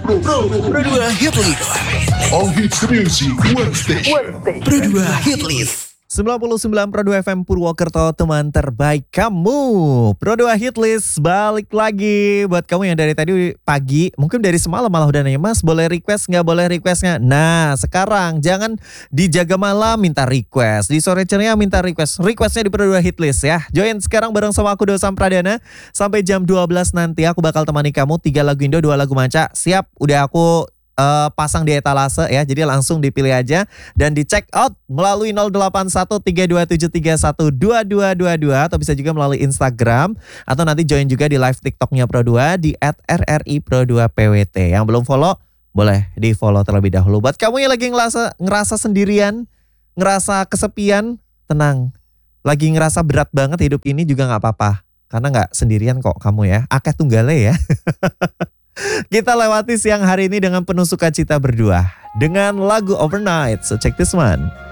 Pro 2 Hit List. All hits music, one station. Pro 2 Hit List. 99 Pro 2 FM Purwokerto, teman terbaik kamu. Pro 2 Hit List balik lagi buat kamu yang dari tadi pagi, mungkin dari semalam malah udah nanya, Mas boleh request nggak, boleh request nggak? Nah sekarang jangan dijaga malam minta request, di sore ceria minta requestnya di Pro 2 Hit List ya. Join sekarang bareng sama aku Dosam Pradana sampai jam 12 nanti. Aku bakal temani kamu 3 lagu Indo, 2 lagu Manca. Siap, udah aku pasang di etalase ya, jadi langsung dipilih aja dan di check out melalui 081327312222 atau bisa juga melalui Instagram atau nanti join juga di live TikToknya Pro 2 di @rripro2pwt. Yang belum follow boleh di follow terlebih dahulu. Buat kamu yang lagi ngerasa sendirian, ngerasa kesepian, tenang. Lagi ngerasa berat banget hidup ini juga nggak apa-apa, karena nggak sendirian kok kamu ya. Akeh tunggale ya. Kita lewati siang hari ini dengan penuh sukacita berdua dengan lagu Overnight. So check this one.